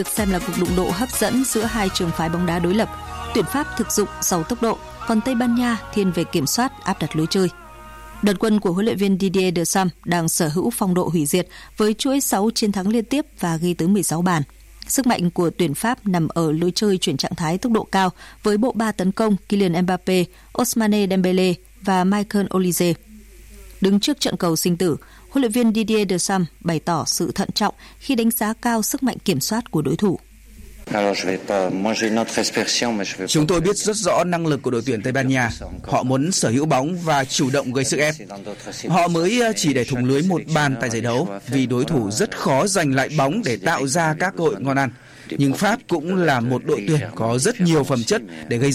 Được xem là cuộc đụng độ hấp dẫn giữa hai trường phái bóng đá đối lập. Tuyển Pháp thực dụng, giàu tốc độ, còn Tây Ban Nha thiên về kiểm soát, áp đặt lối chơi. Đoàn quân của huấn luyện viên Didier Deschamps đang sở hữu phong độ hủy diệt với chuỗi 6 chiến thắng liên tiếp và ghi tới 16 bàn. Sức mạnh của tuyển Pháp nằm ở lối chơi chuyển trạng thái tốc độ cao với bộ ba tấn công Kylian Mbappé, Ousmane Dembélé và Michael Olise. Đứng trước trận cầu sinh tử, huấn luyện viên Didier Deschamps bày tỏ sự thận trọng khi đánh giá cao sức mạnh kiểm soát của đối thủ. Chúng tôi biết rất rõ năng lực của đội tuyển Tây Ban Nha. Họ muốn sở hữu bóng và chủ động gây sức ép. Họ mới chỉ để thủng lưới một bàn tại giải đấu vì đối thủ rất khó giành lại bóng để tạo ra các cơ hội ngon ăn. Nhưng Pháp cũng là một đội tuyển có rất nhiều phẩm chất để gây